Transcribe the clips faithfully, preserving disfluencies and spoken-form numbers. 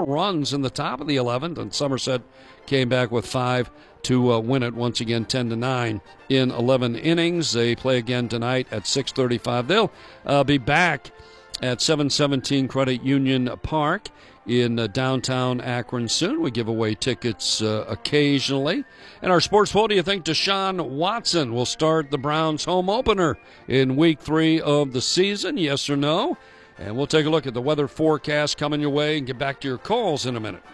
runs in the top of the eleventh, and Somerset came back with five to uh, win it once again, ten to nine in eleven innings. They play again tonight at six thirty-five. They'll uh, be back at seven seventeen Credit Union Park in uh, downtown Akron soon. We give away tickets uh, occasionally. And our sports poll, do you think Deshaun Watson will start the Browns home opener in week three of the season? Yes or no? And we'll take a look at the weather forecast coming your way and get back to your calls in a minute.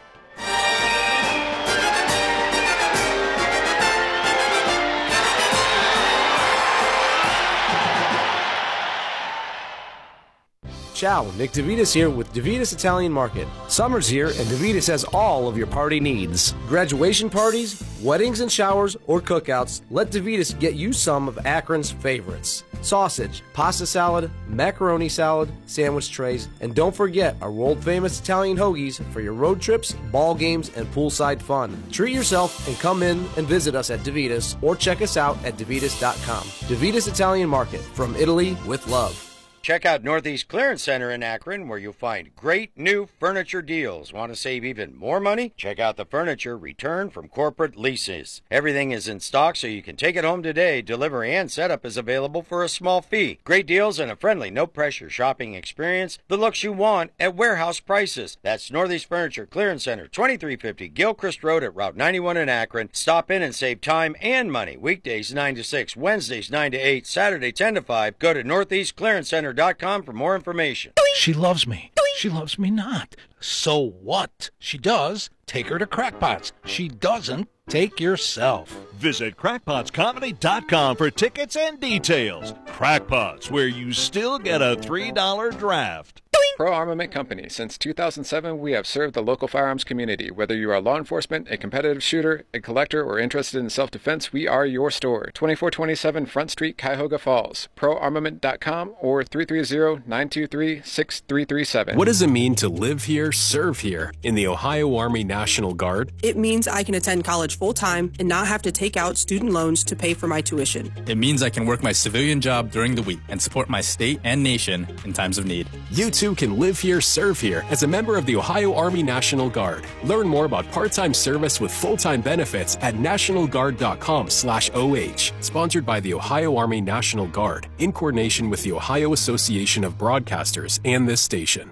Ciao, Nick DeVitas here with DeVitas Italian Market. Summer's here and DeVitas has all of your party needs. Graduation parties, weddings and showers, or cookouts, let DeVitas get you some of Akron's favorites. Sausage, pasta salad, macaroni salad, sandwich trays, and don't forget our world-famous Italian hoagies for your road trips, ball games, and poolside fun. Treat yourself and come in and visit us at DeVitas or check us out at DeVitas dot com. DeVitas Italian Market, from Italy with love. Check out Northeast Clearance Center in Akron, where you'll find great new furniture deals. Want to save even more money? Check out the furniture returned from corporate leases. Everything is in stock, so you can take it home today. Delivery and setup is available for a small fee. Great deals and a friendly, no-pressure shopping experience. The looks you want at warehouse prices. That's Northeast Furniture Clearance Center, twenty-three fifty Gilchrist Road at Route ninety-one in Akron. Stop in and save time and money. Weekdays nine to six, Wednesdays nine to eight, Saturday ten to five. Go to northeast clearance center dot com for more information. She loves me. She loves me not. So what? She does. Take her to Crackpots. She doesn't. Take yourself. Visit crackpots comedy dot com for tickets and details. Crackpots, where you still get a three dollar draft. Pro Armament Company. Since two thousand seven, we have served the local firearms community. Whether you are law enforcement, a competitive shooter, a collector, or interested in self-defense, we are your store. twenty-four twenty-seven Front Street, Cuyahoga Falls. pro armament dot com or three three zero, nine two three, six three three seven. What does it mean to live here, serve here in the Ohio Army National Guard? It means I can attend college full-time and not have to take out student loans to pay for my tuition. It means I can work my civilian job during the week and support my state and nation in times of need. You too can live here, serve here as a member of the Ohio Army National Guard. Learn more about part-time service with full-time benefits at national guard dot com slash O H. Sponsored by the Ohio Army National Guard in coordination with the Ohio Association of Broadcasters and this station.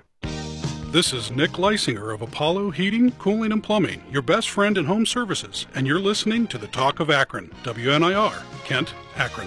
This is Nick Leisinger of Apollo Heating, Cooling, and Plumbing, your best friend in home services, and you're listening to the Talk of Akron, W N I R, Kent, Akron.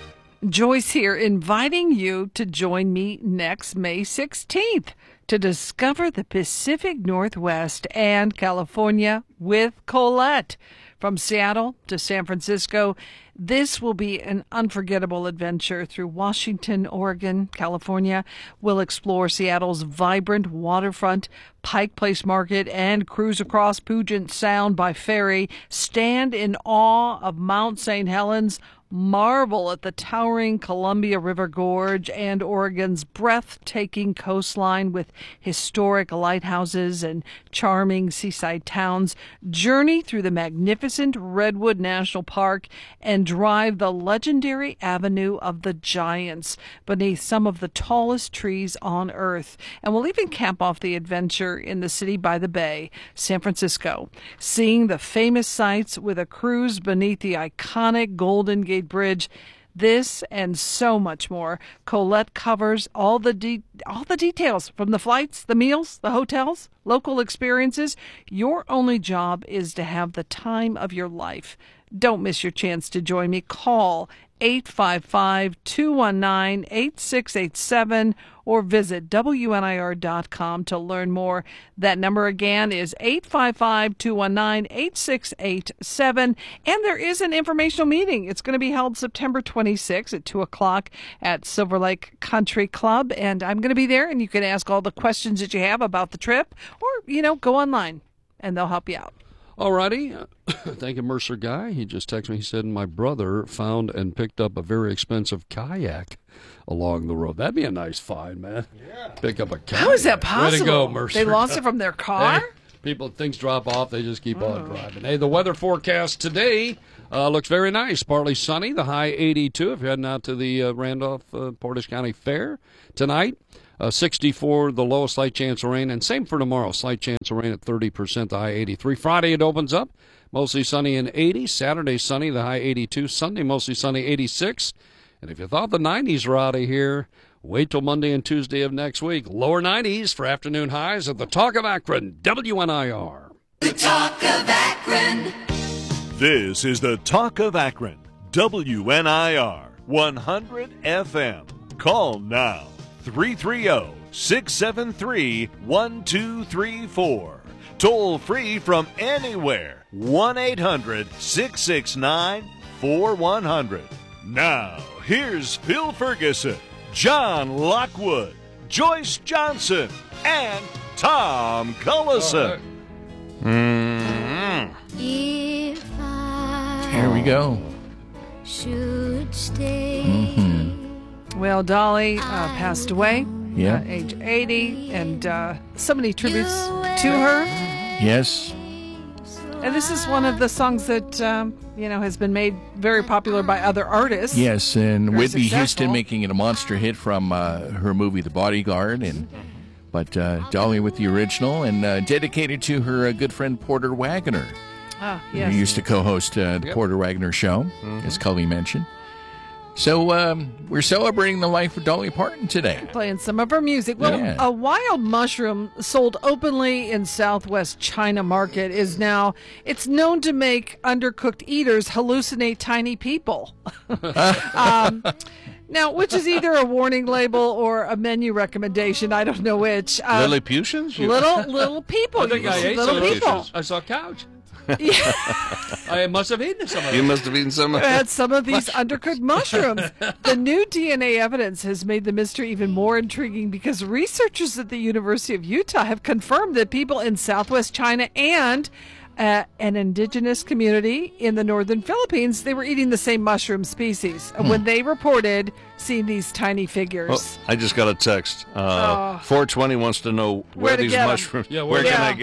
Joyce here, inviting you to join me next May sixteenth to discover the Pacific Northwest and California with Colette. From Seattle to San Francisco, this will be an unforgettable adventure through Washington, Oregon, California. We'll explore Seattle's vibrant waterfront, Pike Place Market, and cruise across Puget Sound by ferry, stand in awe of Mount Saint Helens, marvel at the towering Columbia River Gorge and Oregon's breathtaking coastline with historic lighthouses and charming seaside towns, journey through the magnificent Redwood National Park, and drive the legendary Avenue of the Giants beneath some of the tallest trees on Earth. And we'll even cap off the adventure in the city by the bay, San Francisco, seeing the famous sights with a cruise beneath the iconic Golden Gate Bridge. This and so much more. Colette covers all the de- all the details, from the flights, the meals, the hotels, local experiences. Your only job is to have the time of your life. Don't miss your chance to join me. Call eight five five, two one nine, eight six eight seven or visit W N I R dot com to learn more. That number again is eight five five, two one nine, eight six eight seven. And there is an informational meeting. It's going to be held September twenty-sixth at two o'clock at Silver Lake Country Club. And I'm going to be there, and you can ask all the questions that you have about the trip, or, you know, go online and they'll help you out. Alrighty. Thank you, Mercer Guy. He just texted me. He said, my brother found and picked up a very expensive kayak along the road. That'd be a nice find, man. Yeah. Pick up a kayak. How is that possible? Way to go, Mercer. They lost it from their car? Hey, people, things drop off. They just keep oh. on driving. Hey, the weather forecast today uh, looks very nice. Partly sunny. The high eighty-two if you're heading out to the uh, Randolph uh, Portage County Fair tonight. Uh, sixty-four, the low, slight chance of rain. And same for tomorrow, slight chance of rain at thirty percent, the high eighty-three. Friday it opens up, mostly sunny and eighty. Saturday sunny, the high eighty-two. Sunday mostly sunny, eighty-six. And if you thought the nineties were out of here, wait till Monday and Tuesday of next week. Lower nineties for afternoon highs at the Talk of Akron, W N I R. The Talk of Akron. This is the Talk of Akron, W N I R, one hundred F M. Call now, three three zero, six seven three, one two three four. Toll free from anywhere, one eight hundred, six six nine, four one zero zero. Now, here's Phil Ferguson, John Lockwood, Joyce Johnson, and Tom Cullison. Mm-hmm. If I Here we go. should stay. Mm-hmm. Well, Dolly uh, passed away Yeah. at age eighty, and uh, so many tributes to her. Yes. And this is one of the songs that, um, you know, has been made very popular by other artists. Yes, and Very Whitney successful. Houston making it a monster hit from uh, her movie The Bodyguard, and but uh, Dolly with the original, and uh, dedicated to her uh, good friend Porter Wagoner. Ah, Who yes. used to co-host uh, the Yep. Porter Wagoner Show, as Cully mentioned. So um, we're celebrating the life of Dolly Parton today. Playing some of her music. Well, Yeah. a wild mushroom sold openly in Southwest China market is now, it's known to make undercooked eaters hallucinate tiny people. um, now, which is either a warning label or a menu recommendation. I don't know which. Um, Lilliputians? You- Little, little people. I think I ate little some people. of these. I saw a couch. I must have eaten some of You them. must have eaten some of Had some of these undercooked mushrooms. The new D N A evidence has made the mystery even more intriguing because researchers at the University of Utah have confirmed that people in Southwest China and uh, an indigenous community in the northern Philippines, they were eating the same mushroom species Hmm. when they reported seeing these tiny figures. Oh, I just got a text. Uh, Oh. four twenty wants to know where, Where to these get 'em. mushrooms. Yeah, where where- can Yeah. I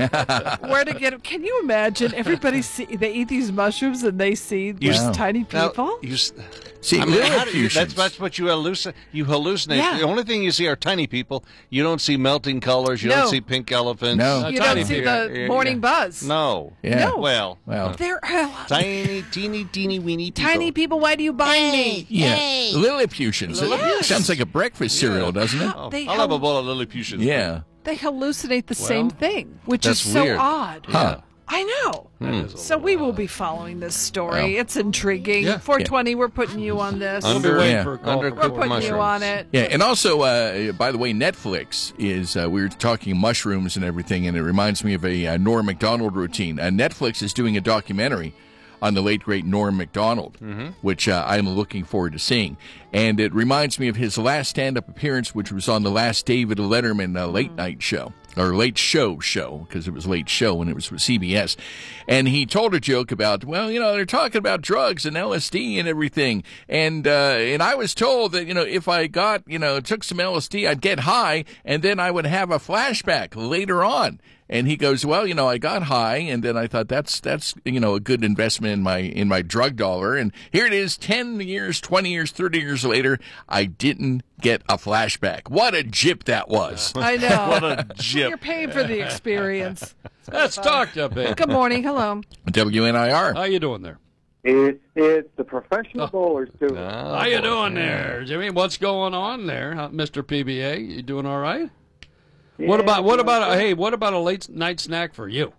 get them? Where to get them? Can you imagine? Everybody see they eat these mushrooms and they see these You- tiny Now, people. you s- See, I mean, how do you- Lilliputians. that's, that's what you hallucinate. You hallucinate. Yeah. The only thing you see are tiny people. You don't see melting colors. You No. don't see pink elephants. No. You tiny don't see people. the morning buzz. No. Yeah. No. Well, Well, They're tiny, teeny, teeny, weeny people. tiny people. Why do you bind me? yeah. Lilliputians. Yes. Sounds like a breakfast cereal, doesn't it? Oh, They I'll have a hal- bowl of Lilliputians. Yeah. They hallucinate the same thing, which that's is so weird. odd. Huh. I know. Hmm. So we will be following this story. Well. It's intriguing. Yeah. four twenty, we're putting you on this. Under, waiting Yeah. for a call. under we're putting mushrooms. you on it. Yeah, and also, uh, by the way, Netflix is, uh, we were talking mushrooms and everything, and it reminds me of a uh, Norm Macdonald routine. Uh, Netflix is doing a documentary on the late, great Norm Macdonald, which uh, I'm looking forward to seeing. And it reminds me of his last stand-up appearance, which was on the last David Letterman uh, late night show, or late show show, because it was late show and it was with C B S. And he told a joke about, well, you know, they're talking about drugs and L S D and everything. And, uh, and I was told that, you know, if I got, you know, took some L S D, I'd get high and then I would have a flashback later on. And he goes, well, you know, I got high, and then I thought that's that's you know a good investment in my in my drug dollar. And here it is, ten years, twenty years, thirty years later, I didn't get a flashback. What a jip that was! I know. What a jip. You're paying for the experience. Let's talk to Big. Good morning. Hello. W N I R. How you doing there? It, it's the professional bowlers, too. Oh, How you boy. doing there, Jimmy? What's going on there, huh, Mister P B A? You doing all right? What Yeah, about what you know, about a, hey? What about a late night snack for you?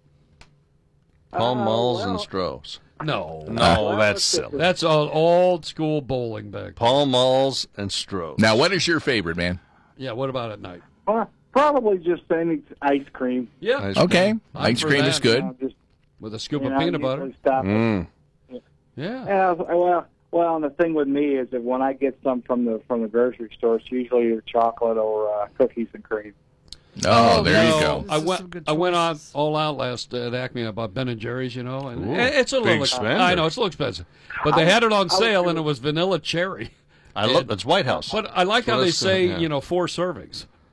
Pall Malls well- and Strohs. No, No, that's silly. that's all old school bowling back. Pall Malls and Strohs. Now, what is your favorite, man? Yeah. What about at night? Well, probably just any ice cream. Yeah. Ice Okay, I'm ice for cream that. is good. You know, just, With a scoop you of know, peanut butter. usually Stop it. Mm. Yeah. Yeah, well, well, and the thing with me is that when I get some from the from the grocery store, it's usually either chocolate or uh, cookies and cream. Oh, there no, you go. I Those are some went. good I went on choices. all out last uh, at Acme about Ben and Jerry's, you know, and Ooh, it's a big little. ex- spender. I know it's a little expensive, but they had it on sale and it was vanilla cherry. I love that's White House. But I like how So they that's good, say, yeah. you know, four servings.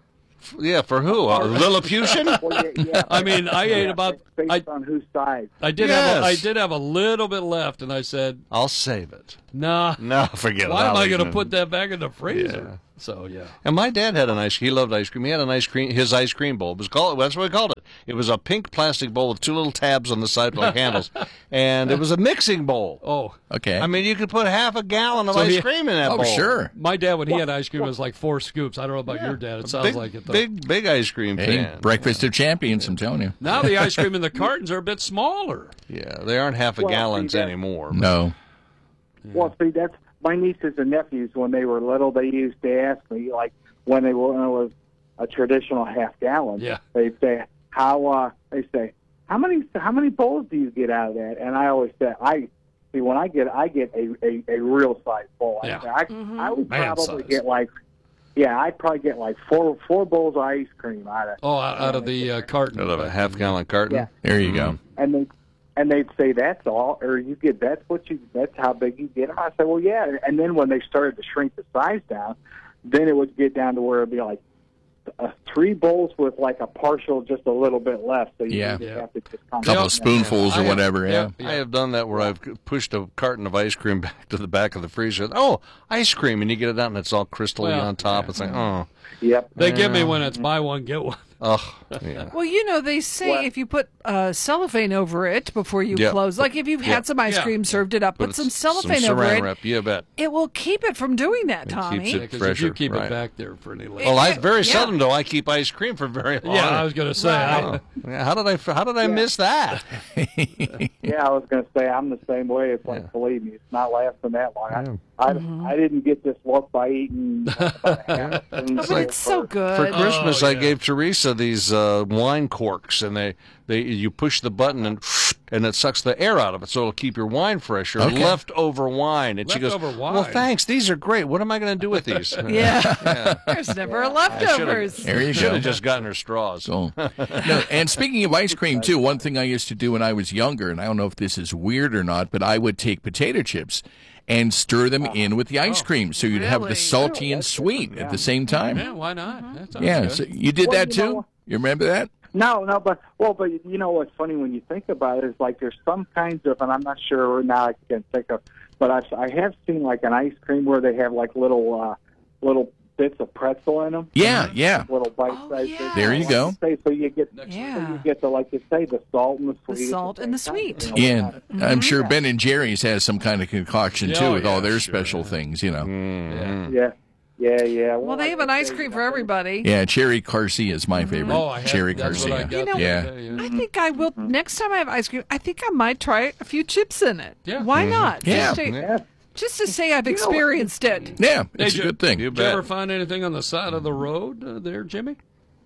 Yeah, for who? Uh, Lilliputian? Well, yeah, yeah, I mean, I ate yeah, about. based I, on whose side. I did Yes. have. A, I did have a little bit left, and I said, I'll save it. "Nah, No, forget it. why am I'll I eat going to it. put that back in the freezer?" Yeah. So yeah. And my dad had an ice. He loved ice cream. He had an ice cream. His ice cream bowl it was called. That's what we called it. It was a pink plastic bowl with two little tabs on the side like handles, and it was a mixing bowl. Oh, Okay. I mean, you could put half a gallon of So ice he- cream in that oh, bowl. sure. my dad when he had ice cream it was like four scoops. I don't know about your dad. It sounds big, like it though. big, big ice cream Hey, fan. breakfast of champions, I'm telling you. Now the ice cream in the cartons are a bit smaller. Yeah, they aren't half a Well, gallons see, that- anymore. No. Well, see, that's my nieces and nephews. When they were little, they used to ask me, like, when they were when it was a traditional half gallon. Yeah. They'd say, "How?" Uh, they say, "How many? How many bowls do you get out of that?" And I always say, "I see when I get, I get a a, a real size bowl. Yeah. I, Mm-hmm. I would Man probably size. get like, yeah, I'd probably get like four four bowls of ice cream out of. Oh, out, out of the uh, carton. Out of a half gallon carton. Yeah. There you go. And they and they'd say that's all, or you get that's what you that's how big you get them. I said, well, yeah. And then when they started to shrink the size down, then it would get down to where it'd be like uh, three bowls with like a partial, just a little bit left. So you Yeah. just Yeah. have to just A kind couple of of spoonfuls I or have- whatever, yeah. yeah. I have done that where I've pushed a carton of ice cream back to the back of the freezer. Oh, ice cream, and you get it out, and it's all crystally Well, on top. It's like, oh, Yep. They give me when it's buy one get one. oh, yeah. Well, you know, they say What? if you put uh, cellophane over it before you Yeah. close, like if you've Yeah. had some ice Yeah. cream, served it up, But put some it's cellophane some over saran it, wrap, you bet. it will keep it from doing that, It Tommy. keeps it Because if fresher, you keep right. it back there for any length. Well, I very Yeah. seldom do I keep ice cream for very long. yeah, I was going to say. Right. I, Yeah, how did I? How did I miss that? Yeah, I was going to say I'm the same way. It's like, Yeah. believe me, it's not lasting that long. Yeah. I, I, Mm-hmm. I didn't get this look by eating. About a half a Oh, but spoonful it's so for- good. For Christmas, Oh, I yeah. gave Teresa these uh, wine corks, and they, they you push the button and and it sucks the air out of it, so it'll keep your wine fresher. Okay. Leftover wine, and she goes, Leftover "Well, wine. thanks. These are great. What am I going to do with these?" Yeah. yeah. There's never a I should've- leftovers. There you Should go. have just gotten her straws. So, no, and speaking of ice cream, too, one thing I used to do when I was younger, and I don't know if this is weird or not, but I would take potato chips and stir them in with the ice cream, so you'd have the Really? salty and sweet at the same time. yeah, why not? That sounds Yeah, good. so you did Well, that you too? know- You remember that? No, no, but well, but you know what's funny when you think about it is like there's some kinds of, and I'm not sure now I can think of, but I've, I have seen like an ice cream where they have like little uh, little bits of pretzel in them. Yeah, yeah. Little bite Oh, sized. yeah. There you go. Say, so you get, so Yeah. you get the like you say the salt and the The sweet. at salt and the same time, sweet. you know, Yeah, I'm sure Ben and Jerry's has some kind of concoction Yeah, too oh, with all yeah, their sure, special yeah. things, you know. Mm-hmm. Yeah, yeah, yeah. Well, they have an ice cream for everybody. Yeah, Cherry Garcia is my favorite. Oh, I have, Cherry that's what I Garcia. got You know- the Yeah. other day, I think I will, next time I have ice cream, I think I might try a few chips in it. Yeah. Why not? Yeah. Just to, Yeah. just to say I've experienced it. Yeah, Hey, it's a Jim, good thing. You Did you ever bet. find anything on the side of the road uh, there, Jimmy?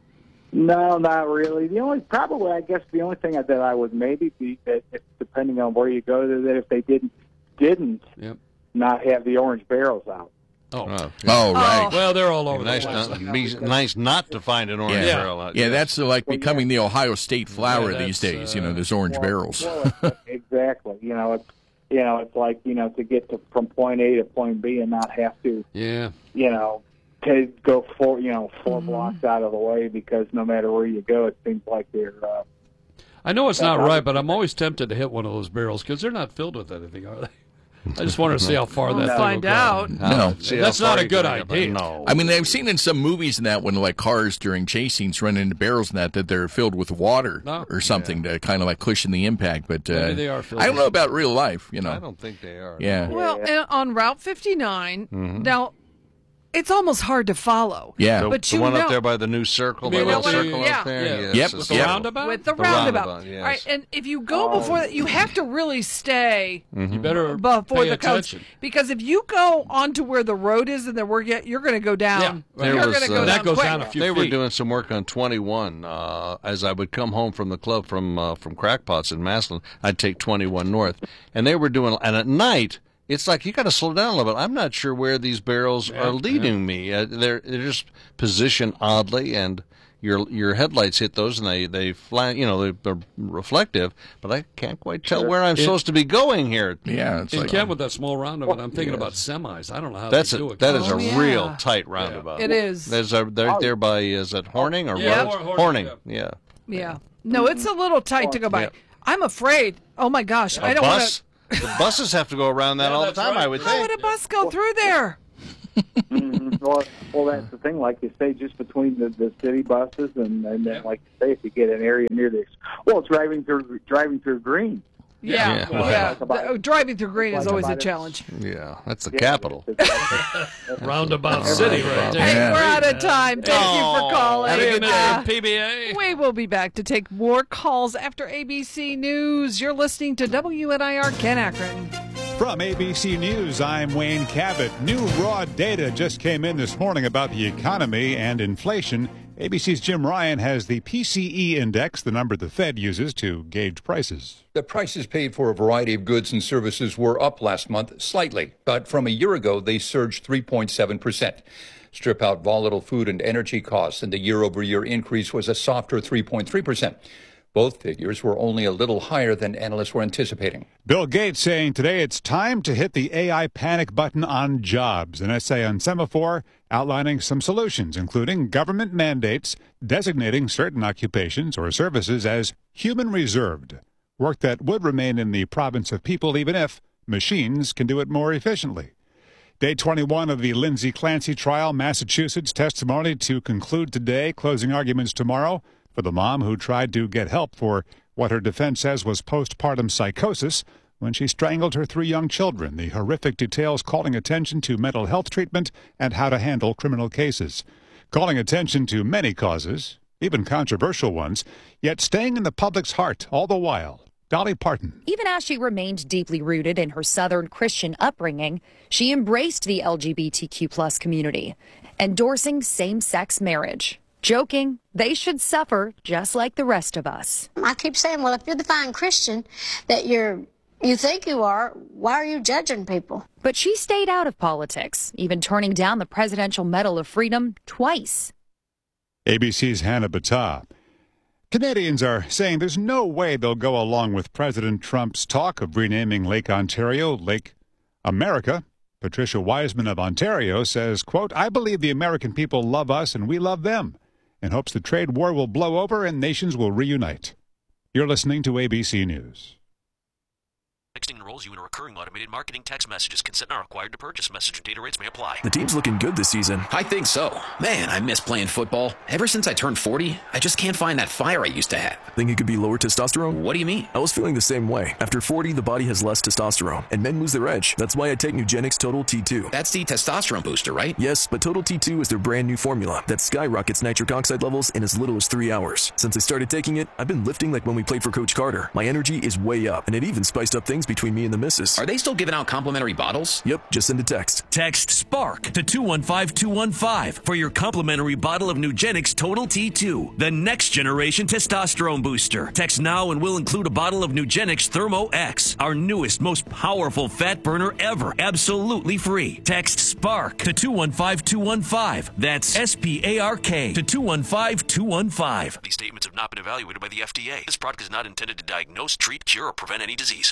No, not really. The only probably I guess the only thing that I would maybe be that if, depending on where you go to that if they didn't didn't Yep. not have the orange barrels out. Oh. Oh, Oh, right. Well, they're all over nice, the place. not, be nice not to find an orange Yeah, barrel out. yeah, that's uh, like becoming the Ohio State flower Yeah, these that's, days. You uh, know, there's orange Well, barrels. well, it's- exactly. You know, it's you know, it's like you know to get to from point A to point B and not have to Yeah. you know to go four you know 4 blocks out of the way because no matter where you go, it seems like they're. Uh, I know it's not right, but I'm always tempted to hit one of those barrels because they're not filled with anything, are they? I just want to see how far We'll that find thing will go. out. No. See how That's far not a you good can get, but idea. No. I mean, I've seen in some movies and that when like cars during chase scenes run into barrels and that that they're filled with water No. or something to kind of like cushion the impact. But uh, Maybe they are filled I don't with know about real life. You know, I don't think they are. yeah, Well, and on Route fifty-nine, Mhm. now it's almost hard to follow. yeah. The, But the you one know- up there by the new circle, You the know little what I- circle yeah. up there. Yeah. Yes. Yep, With the yep. roundabout? With the, The roundabout. roundabout, yes. All right, and if you go before that, you have to really stay You better before pay the coast. attention. Because if you go onto where the road is and then we're get, you're going to go down. Yeah, There You're was, going to go uh, down That goes quick. down a few They were feet. doing some work on twenty-one. Uh, as I would come home from the club from uh, from Crackpots in Maslin, I'd take twenty-one north, and they were doing. And at night, it's like you got to slow down a little bit. I'm not sure where these barrels Yeah, are leading me. Uh, they're they're just positioned oddly, and your your headlights hit those and they they fly, you know, they're reflective. But I can't quite tell where I'm it, supposed to be going here. Yeah, it's in like, Kent with that small roundabout, I'm thinking yes. about semis. I don't know how that's they a, do it. That is oh, a yeah. real tight roundabout. Yeah. It is. There's a there, there by is it Horning or yeah, Horning? Horning. Horning. Yeah. Yeah. No, it's a little tight to go by. Yeah. I'm afraid. Oh my gosh, a I don't want to. The buses have to go around that yeah, all the time. Right. I would How think. would a bus go through there? mm-hmm. well, well, that's the thing. Like you say, just between the, the city buses, and, and then, like you say, if you get an area near this, well, it's driving through driving through green. Yeah, yeah. yeah. yeah. The, uh, driving through green is always a challenge. Yeah, that's the yeah. capital. Roundabout City, right there. Hey, Yeah. we're out of time. Thank oh, you for calling. Have a good uh, P B A. We will be back to take more calls after A B C News. You're listening to W N I R Kent Akron. From A B C News, I'm Wayne Cabot. New raw data just came in this morning about the economy and inflation. A B C's Jim Ryan has the P C E index, the number the Fed uses to gauge prices. The prices paid for a variety of goods and services were up last month slightly, but from a year ago, they surged three point seven percent. Strip out volatile food and energy costs, and the year-over-year increase was a softer three point three percent. Both figures were only a little higher than analysts were anticipating. Bill Gates saying today it's time to hit the A I panic button on jobs. An essay on Semaphore outlining some solutions, including government mandates designating certain occupations or services as human reserved, work that would remain in the province of people even if machines can do it more efficiently. Day twenty-one of the Lindsay Clancy trial, Massachusetts, testimony to conclude today, closing arguments tomorrow. For the mom who tried to get help for what her defense says was postpartum psychosis when she strangled her three young children. The horrific details calling attention to mental health treatment and how to handle criminal cases. Calling attention to many causes, even controversial ones, yet staying in the public's heart all the while. Dolly Parton. Even as she remained deeply rooted in her Southern Christian upbringing, she embraced the L G B T Q plus community, endorsing same-sex marriage. Joking, they should suffer just like the rest of us. I keep saying, well, if you're the fine Christian that you're, you think you are, why are you judging people? But she stayed out of politics, even turning down the Presidential Medal of Freedom twice. A B C's Hannah Battah. Canadians are saying there's no way they'll go along with President Trump's talk of renaming Lake Ontario Lake America. Patricia Wiseman of Ontario says, quote, I believe the American people love us and we love them, in hopes the trade war will blow over and nations will reunite. You're listening to A B C News. Texting enrolls you in a recurring automated marketing text messages. Consent not required to purchase. Message and data rates may apply. The team's looking good this season. I think so. Man, I miss playing football. Ever since I turned forty, I just can't find that fire I used to have. Think it could be lower testosterone? What do you mean? I was feeling the same way. After forty, the body has less testosterone, and men lose their edge. That's why I take Nugenix Total T two. That's the testosterone booster, right? Yes, but Total T two is their brand new formula that skyrockets nitric oxide levels in as little as three hours. Since I started taking it, I've been lifting like when we played for Coach Carter. My energy is way up, and it even spiced up things between me and the missus. Are they still giving out complimentary bottles? Yep, just send a text. Text SPARK to two one five two one five for your complimentary bottle of Nugenix Total T two, the next generation testosterone booster. Text now and we'll include a bottle of Nugenix Thermo X, our newest, most powerful fat burner ever, absolutely free. Text SPARK to two one five two one five. That's S P A R K to two one five two one five. These statements have not been evaluated by the F D A. This product is not intended to diagnose, treat, cure, or prevent any disease.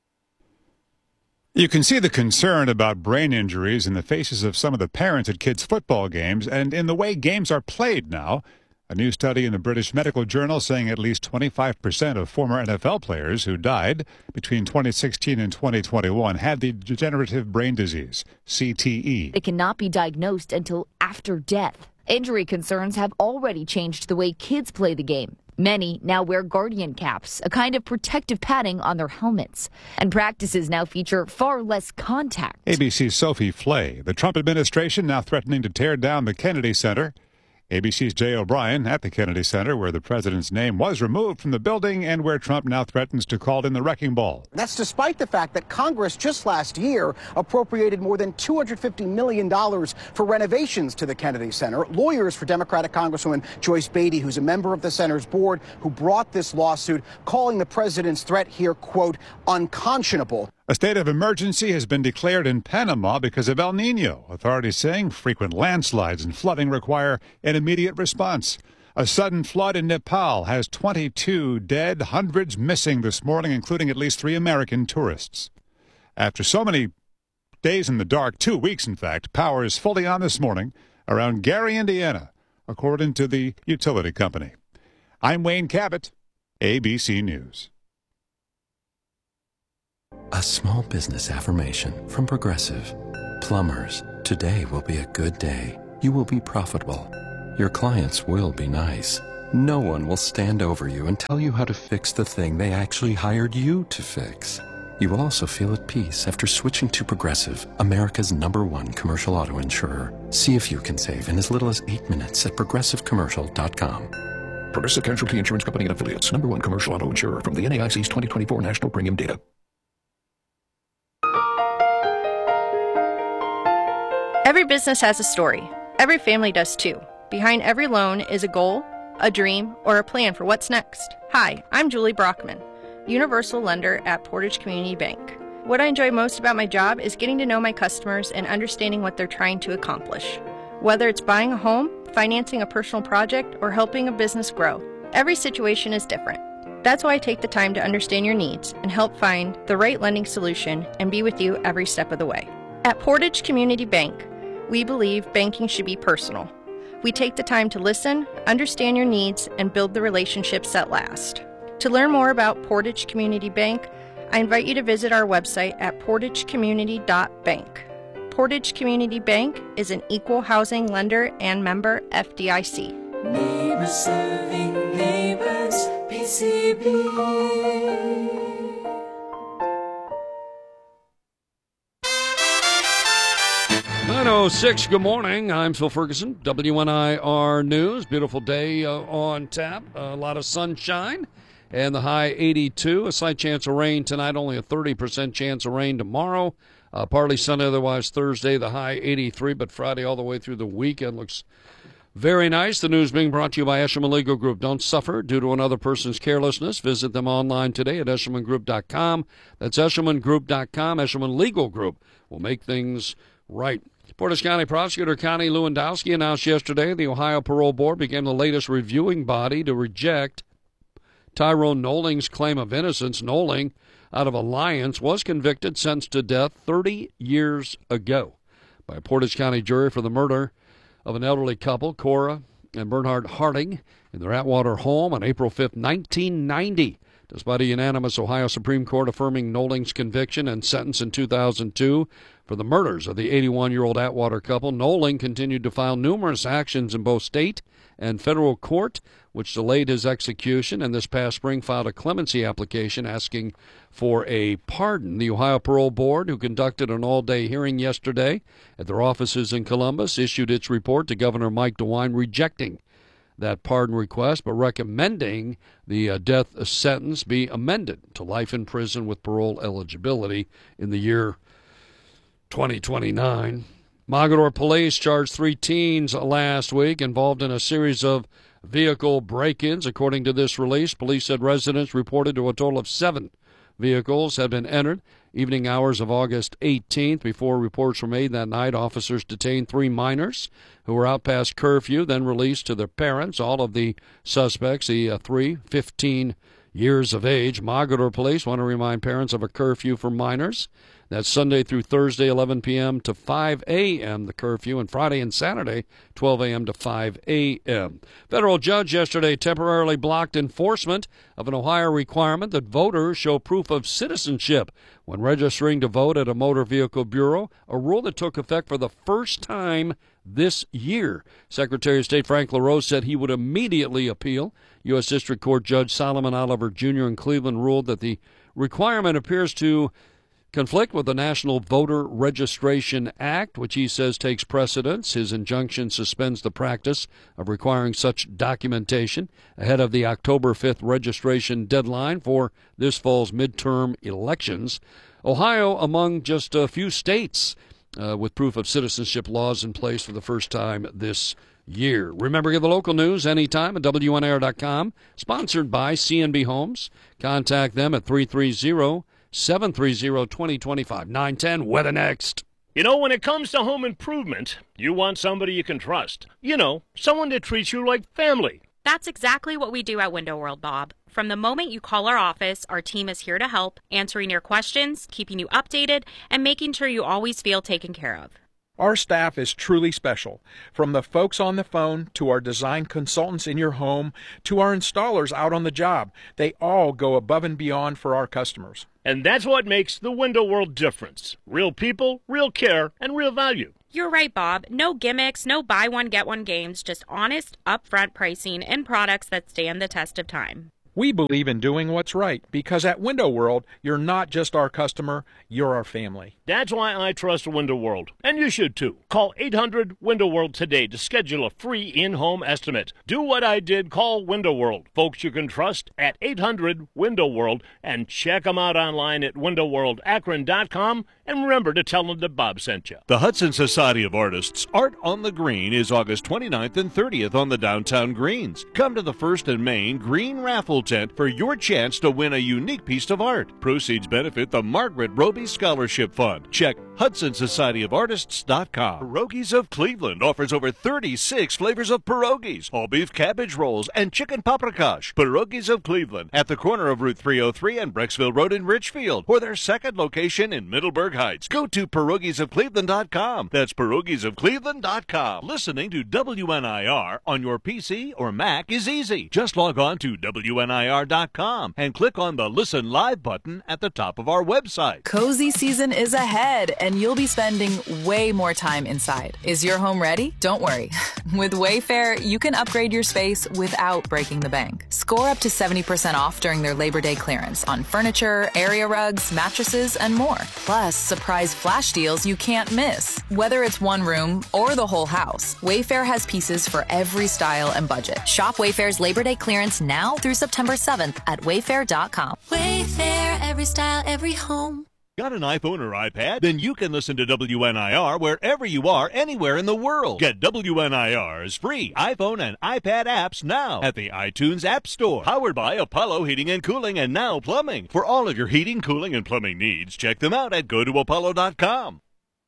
You can see the concern about brain injuries in the faces of some of the parents at kids' football games and in the way games are played now. A new study in the British Medical Journal saying at least twenty-five percent of former N F L players who died between twenty sixteen and twenty twenty-one had the degenerative brain disease, C T E. It cannot be diagnosed until after death. Injury concerns have already changed the way kids play the game. Many now wear guardian caps, a kind of protective padding on their helmets. And practices now feature far less contact. A B C's Sophie Flay. The Trump administration now threatening to tear down the Kennedy Center. A B C's Jay O'Brien at the Kennedy Center, where the president's name was removed from the building and where Trump now threatens to call in the wrecking ball. That's despite the fact that Congress just last year appropriated more than two hundred fifty million dollars for renovations to the Kennedy Center. Lawyers for Democratic Congresswoman Joyce Beatty, who's a member of the center's board, who brought this lawsuit, calling the president's threat here, quote, unconscionable. A state of emergency has been declared in Panama because of El Nino. Authorities saying frequent landslides and flooding require an immediate response. A sudden flood in Nepal has twenty-two dead, hundreds missing this morning, including at least three American tourists. After so many days in the dark, two weeks in fact, power is fully on this morning around Gary, Indiana, according to the utility company. I'm Wayne Cabot, A B C News. A small business affirmation from Progressive. Plumbers, today will be a good day. You will be profitable. Your clients will be nice. No one will stand over you and tell you how to fix the thing they actually hired you to fix. You will also feel at peace after switching to Progressive, America's number one commercial auto insurer. See if you can save in as little as eight minutes at progressive commercial dot com. Progressive Casualty Insurance Company and Affiliates, number one commercial auto insurer from the N A I C's twenty twenty-four National Premium Data. Every business has a story. Every family does too. Behind every loan is a goal, a dream, or a plan for what's next. Hi, I'm Julie Brockman, Universal Lender at Portage Community Bank. What I enjoy most about my job is getting to know my customers and understanding what they're trying to accomplish. Whether it's buying a home, financing a personal project, or helping a business grow, every situation is different. That's why I take the time to understand your needs and help find the right lending solution and be with you every step of the way. At Portage Community Bank, we believe banking should be personal. We take the time to listen, understand your needs, and build the relationships that last. To learn more about Portage Community Bank, I invite you to visit our website at portage community dot bank. Portage Community Bank is an equal housing lender and member F D I C. Neighbors serving neighbors, P C B. nine oh six, good morning. I'm Phil Ferguson, W N I R News. Beautiful day uh, on tap. A lot of sunshine and the high eighty-two. A slight chance of rain tonight, only a thirty percent chance of rain tomorrow. Uh, partly sunny otherwise Thursday, the high eighty-three, but Friday all the way through the weekend looks very nice. The news being brought to you by Eshelman Legal Group. Don't suffer due to another person's carelessness. Visit them online today at eshelman group dot com. That's eshelman group dot com. Eshelman Legal Group will make things right. Portage County Prosecutor Connie Lewandowski announced yesterday the Ohio Parole Board became the latest reviewing body to reject Tyrone Nolling's claim of innocence. Nolling, out of Alliance, was convicted, sentenced to death thirty years ago by a Portage County jury for the murder of an elderly couple, Cora and Bernhard Harding, in their Atwater home on April fifth, nineteen ninety. Despite a unanimous Ohio Supreme Court affirming Nolling's conviction and sentence in two thousand two for the murders of the eighty-one-year-old Atwater couple, Nolling continued to file numerous actions in both state and federal court, which delayed his execution, and this past spring filed a clemency application asking for a pardon. The Ohio Parole Board, who conducted an all-day hearing yesterday at their offices in Columbus, issued its report to Governor Mike DeWine rejecting that pardon request, but recommending the uh, death sentence be amended to life in prison with parole eligibility in the year twenty twenty-nine. Mogador police charged three teens last week involved in a series of vehicle break-ins. According to this release, police said residents reported to a total of seven vehicles had been entered evening hours of August eighteenth. Before reports were made that night, officers detained three minors who were out past curfew, then released to their parents. All of the suspects, the uh, three, fifteen years of age. Mogador police want to remind parents of a curfew for minors. That's Sunday through Thursday, eleven p.m. to five a.m., the curfew, and Friday and Saturday, twelve a.m. to five a.m. Federal judge yesterday temporarily blocked enforcement of an Ohio requirement that voters show proof of citizenship when registering to vote at a motor vehicle bureau, a rule that took effect for the first time this year. Secretary of State Frank LaRose said he would immediately appeal. U S. District Court Judge Solomon Oliver Junior in Cleveland ruled that the requirement appears to conflict with the National Voter Registration Act, which he says takes precedence. His injunction suspends the practice of requiring such documentation ahead of the October fifth registration deadline for this fall's midterm elections. Ohio among just a few states uh, with proof of citizenship laws in place for the first time this year. Remember, get the local news anytime at W N I R dot com. Sponsored by C N B Homes. Contact them at three three zero, seven three zero, two zero two five. nine ten, weather next. You know, when it comes to home improvement, you want somebody you can trust. You know, someone that treats you like family. That's exactly what we do at Window World, Bob. From the moment you call our office, our team is here to help, answering your questions, keeping you updated, and making sure you always feel taken care of. Our staff is truly special. From the folks on the phone to our design consultants in your home to our installers out on the job, they all go above and beyond for our customers. And that's what makes the Window World difference. Real people, real care, and real value. You're right, Bob. No gimmicks, no buy one, get one games, just honest, upfront pricing and products that stand the test of time. We believe in doing what's right because at Window World, you're not just our customer, you're our family. That's why I trust Window World, and you should too. Call eight hundred Window World today to schedule a free in-home estimate. Do what I did, call Window World. Folks you can trust at eight hundred Window World, and check them out online at window world akron dot com, and remember to tell them that Bob sent you. The Hudson Society of Artists Art on the Green is August twenty-ninth and thirtieth on the downtown greens. Come to the First and Main Green Raffle Tent for your chance to win a unique piece of art. Proceeds benefit the Margaret Roby Scholarship Fund. Check hudson society of artists dot com. Pierogies of Cleveland offers over thirty-six flavors of pierogies, all beef cabbage rolls, and chicken paprikash. Pierogies of Cleveland at the corner of Route three oh three and Brecksville Road in Richfield, or their second location in Middleburg Heights. Go to pierogies of cleveland dot com. That's pierogies of cleveland dot com. Listening to W N I R on your P C or Mac is easy. Just log on to W N I R dot com and click on the Listen Live button at the top of our website. Cozy season is ahead, and you'll be spending way more time inside. Is your home ready? Don't worry. With Wayfair, you can upgrade your space without breaking the bank. Score up to seventy percent off during their Labor Day clearance on furniture, area rugs, mattresses, and more. Plus, surprise flash deals you can't miss. Whether it's one room or the whole house, Wayfair has pieces for every style and budget. Shop Wayfair's Labor Day clearance now through September seventh at wayfair dot com. Wayfair, every style, every home. Got an iPhone or iPad? Then you can listen to W N I R wherever you are, anywhere in the world. Get W N I R's free iPhone and iPad apps now at the iTunes App Store. Powered by Apollo Heating and Cooling and Now Plumbing. For all of your heating, cooling, and plumbing needs, check them out at go to apollo dot com.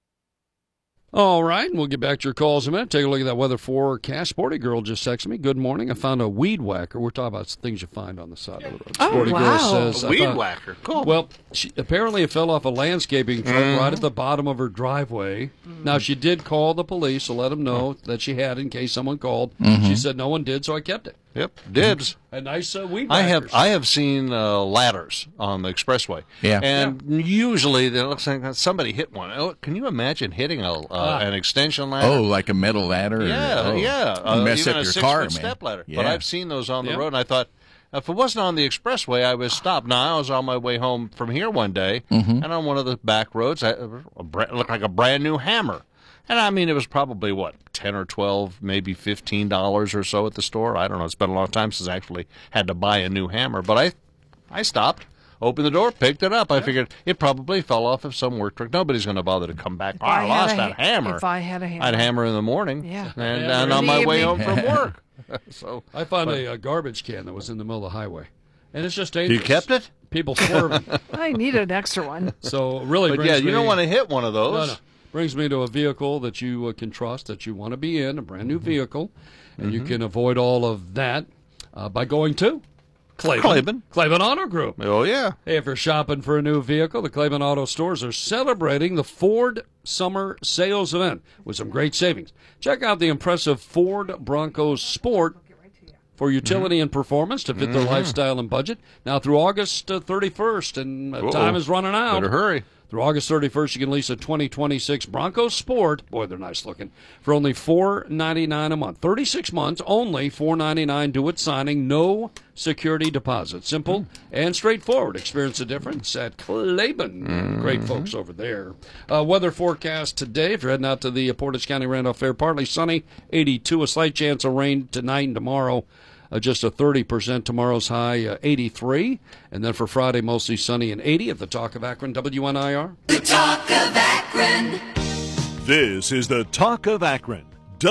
All right, we'll get back to your calls in a minute. Take a look at that weather forecast. Sporty Girl just texted me. Good morning. I found a weed whacker. We're talking about things you find on the side of the road. Oh, Sporty wow. Girl says, A I weed found- whacker. Cool. Well, she, apparently it fell off a landscaping truck Mhm. right at the bottom of her driveway. Mm-hmm. Now, she did call the police to let them know that she had in case someone called. Mhm. She said no one did, so I kept it. Yep, dibs. A nice uh, weed I whackers. have I have seen uh, ladders on the expressway. Yeah. and usually it looks like somebody hit one. Oh, can you imagine hitting a uh, Ah. an extension ladder? Oh, like a metal ladder? Yeah, oh. yeah. You mess even up a your six car, foot man. step ladder. Yeah. But I've seen those on the Yeah. road, and I thought, if it wasn't on the expressway, I was stopped. Now I was on my way home from here one day, Mhm. and on one of the back roads, I, a bra- it looked like a brand new hammer. And I mean, it was probably what ten or twelve, maybe fifteen dollars or so at the store. I don't know. It's been a long time since I actually had to buy a new hammer. But I, I stopped, opened the door, picked it up. I figured it probably fell off of some work truck. Nobody's going to bother to come back. Oh, I I had lost a that ha- hammer. if I had a hammer. I'd hammer in the morning. Yeah. and, Yeah, and in on the my way evening. home from work. so I found but- a, uh garbage can that was in the middle of the highway. And it's just You dangerous. kept it? People swerving. I need an extra one. So really But brings yeah, you me- don't want to hit one of those. No, no. Brings me to a vehicle that you uh, can trust, that you want to be in, a brand new vehicle. And you Mhm. can avoid all of that uh, by going to Claiborne. Claiborne. Claiborne Auto Group. Oh, yeah. Hey, if you're shopping for a new vehicle, the Claiborne Auto Stores are celebrating the Ford Summer Sales Event with some great savings. Check out the impressive Ford Bronco Sport for utility Mm-hmm. and performance to fit their Mhm. lifestyle and budget. Now through August uh, thirty-first, and uh, Uh-oh. time is running out. Better hurry. Through August thirty-first, you can lease a twenty twenty-six Bronco Sport. Boy, they're nice looking. For only four ninety-nine a month. thirty-six months, only four ninety-nine. Do it signing. No security deposit. Simple and straightforward. Experience the difference at Claiborne. Great folks over there. Uh, weather forecast today. If you're heading out to the Portage County Randolph Fair, partly sunny, eighty-two. A slight chance of rain tonight and tomorrow. Uh, just a thirty percent. Tomorrow's high, uh, eighty-three. And then for Friday, mostly sunny and eighty. At the Talk of Akron, W N I R. The Talk of Akron. This is the Talk of Akron,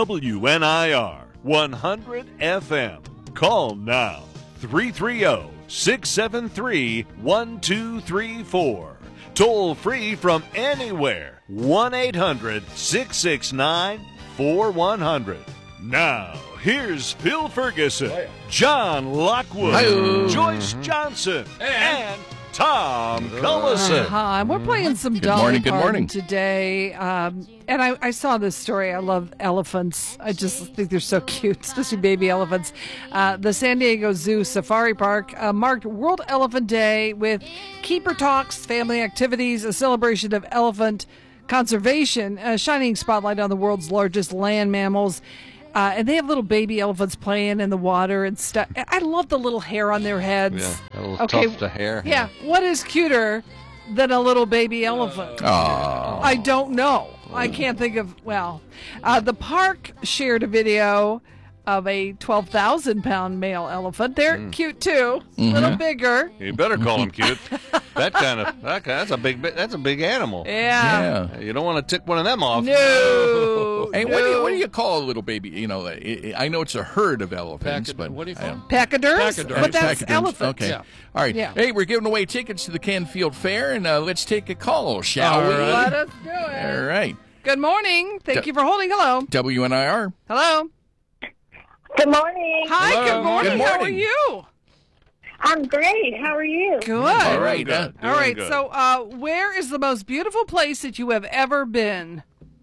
W N I R, one hundred F M. Call now, three three zero, six seven three, one two three four. Toll free from anywhere, one eight hundred, six six nine, four one zero zero. Now, here's Phil Ferguson, John Lockwood, Hi-yo. Joyce Johnson, and Tom Cullison. Hi, we're playing some Good Dolly morning, good Parton morning. today. Um, and I, I saw this story. I love elephants. I just think they're so cute, especially baby elephants. Uh, the San Diego Zoo Safari Park uh, marked World Elephant Day with keeper talks, family activities, a celebration of elephant conservation, a shining spotlight on the world's largest land mammals. Uh, and they have little baby elephants playing in the water and stuff. I love the little hair on their heads. Yeah, a little tuft of hair. Yeah. What is cuter than a little baby elephant? Oh. I don't know. I can't think of, well, uh, the park shared a video of a twelve thousand pound male elephant. They're Mm. cute too, a Mhm. little bigger. You better call him cute. That kind of that kind, that's a big that's a big animal. Yeah. You don't want to tick one of them off. No. Hey, what do you what do you call a little baby? You know, I I know it's a herd of elephants, but what do you call them? Pachyderms? Pachyderms. But that's Pachyderms. elephants. Okay. Yeah. All right. Yeah. Hey, we're giving away tickets to the Canfield Fair, and uh, let's take a call, shall All we? right. Let us do it. All right. Good morning. Thank D- you for holding. Hello. W N I R. Hello. Good morning. Hi, Hello. good morning. Good How are morning. you? I'm great. How are you? Good. All right. Doing uh, good. All right. Doing good. So, uh, where is the most beautiful place that you have ever been?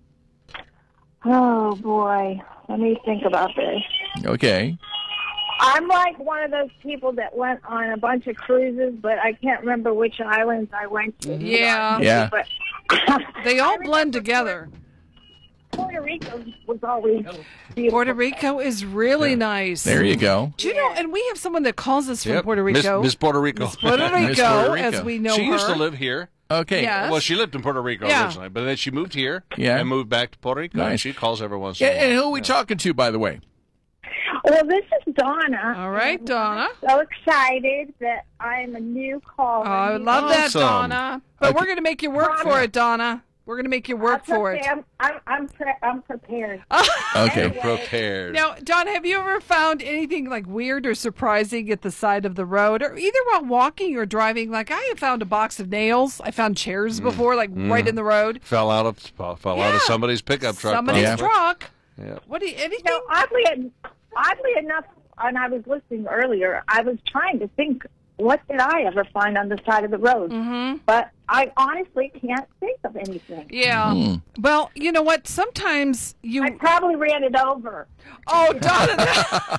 Oh, boy. Let me think about this. okay. I'm like one of those people that went on a bunch of cruises, but I can't remember which islands I went to. Yeah. Yeah. But They all blend together. Puerto Rico was always beautiful. Puerto Rico is really nice. There you go. Do you know? And we have someone that calls us from Yep. Puerto Miss, Rico. Miss Puerto Rico. Miss Puerto Rico, Miss Puerto Rico. as we know she her. used to live here. Okay. Yeah. Well, she lived in Puerto Rico Yeah. originally, but then she moved here Yeah. and moved back to Puerto Rico. Nice. And she calls every once in Yeah, a while. and who are we talking to, by the way? Well, this is Donna. All right, Donna. I'm so excited that I'm a new caller. Oh, I love that, Awesome. Donna. But Okay. we're going to make you work for it, Donna. We're going to make you work That's for okay. it. I'm, I'm, I'm, pre- I'm prepared. Okay. Prepared. Now, Don, have you ever found anything like weird or surprising at the side of the road, or either while walking or driving? Like I have found a box of nails. I found chairs before, like right in the road. fell out of fell out Yeah. of somebody's pickup truck. Somebody's Yeah. truck. Yeah. What do you? Anything? No, oddly, en- oddly enough, when I was listening earlier, I was trying to think, what did I ever find on the side of the road? Mm-hmm. But I honestly can't think of anything. Yeah. Hmm. Well, you know what? Sometimes you. I probably ran it over. Oh, Donna.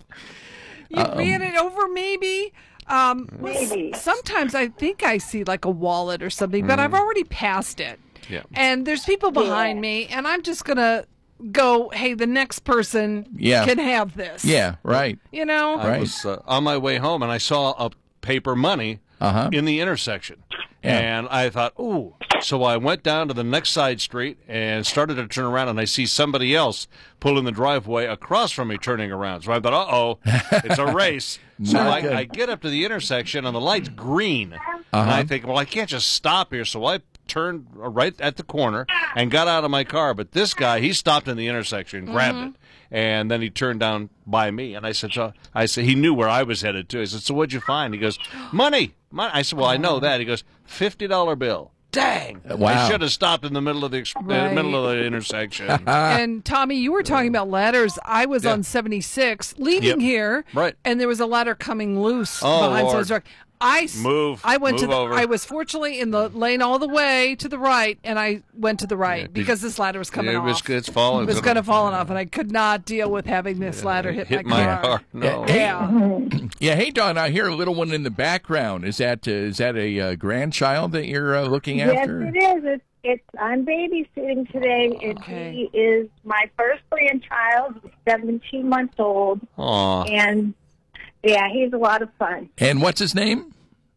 you ran it over, maybe. Um, Maybe. s- Sometimes I think I see like a wallet or something, but I've already passed it. Yeah. And there's people behind me, and I'm just gonna go. Hey, the next person Yeah. can have this. Yeah, right. You know. I Right. was uh, on my way home and I saw a paper money Uh-huh. in the intersection. Yeah. And I thought, ooh. So I went down to the next side street and started to turn around, and I see somebody else pulling the driveway across from me turning around. So I thought, uh-oh, it's a race. So Not I, good. I get up to the intersection, and the light's green. And Uh-huh. I think, well, I can't just stop here. So I turned right at the corner and got out of my car. But this guy, he stopped in the intersection and grabbed it. And then he turned down by me, and I said, so, I said, he knew where I was headed to. I said, so what'd you find? He goes, money. money. I said, well, I know that. He goes, fifty dollar bill. Dang! Wow. I should have stopped in the middle of the ex- Right. the middle of the intersection. And Tommy, you were talking about ladders. I was Yeah. on seventy-six leaving Yep. here, Right. and there was a ladder coming loose Oh, behind Lord. someone's truck. I s- Move. I went to Move the. over. I was fortunately in the lane all the way to the right, and I went to the right did- because this ladder was coming it off. was it's falling. It was going to fall off, and I could not deal with having this ladder hit, hit my my car. car. No. Yeah. Yeah, hey Don, I hear a little one in the background. Is that uh, is that a uh, grandchild that you're uh, looking Yes, after? it is. It's, it's I'm babysitting today, and Okay. he is my first grandchild. He's seventeen months old, Aw. and yeah, he's a lot of fun. And what's his name?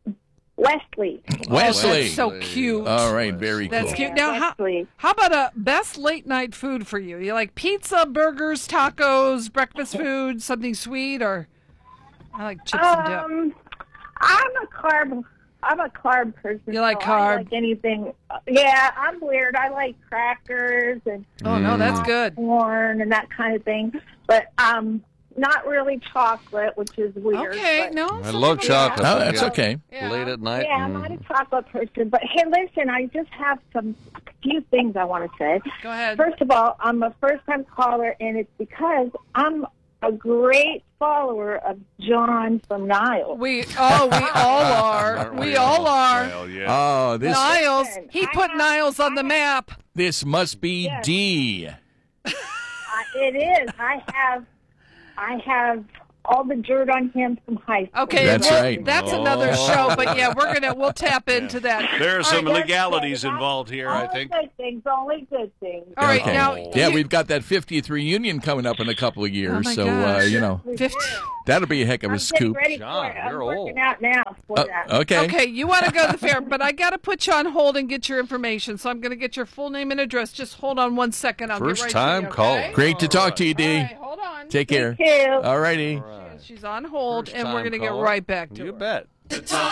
Wesley. Wesley. That's so cute. All right, very That's cool. cute. Now, how, Wesley. how about a best late night food for you? You like pizza, burgers, tacos, breakfast food, something sweet, or I like chips and dip. Um, I'm a carb. I'm a carb person. You like so I carb? like anything. Yeah, I'm weird. I like crackers and Oh no, that's good. corn and that kind of thing. But um, not really chocolate, which is weird. Okay, but- no. I love chocolate. No, that's Yeah. okay. Yeah. Late at night. Yeah, I'm mm. not a chocolate person, but hey, listen, I just have some few things I want to say. Go ahead. First of all, I'm a first-time caller, and it's because I'm a great follower of John from Niles. We oh, we all are. Aren't We we all all? are. Well, yeah. Oh, this Niles. Listen, He I put have- Niles on the map. this must be Yes. D. Uh, it is. I have, I have all the dirt on him from high school. Okay, That's well, right. That's another Oh. show, but yeah, we're gonna we'll tap into that. There are All some right, legalities that's- involved here, I Only think. good things. Only good things. All right, Okay. now Yeah, we've got that fiftieth reunion coming up in a couple of years, Oh, my so uh, gosh. you know fifty. that'll be a heck of a I'm scoop. getting ready John, for it. I'm you're working old. out now for Uh, that. okay. Okay, you want to go to the fair, but I got to put you on hold and get your information. So I'm going to get your full name and address. Just hold on one second. I'll First get right time to you, caller. okay? Great to talk to you, D. All right, hold on. Take care. too. All righty. She's on hold, First and we're time going to get caller. right back to You her. bet. The Talk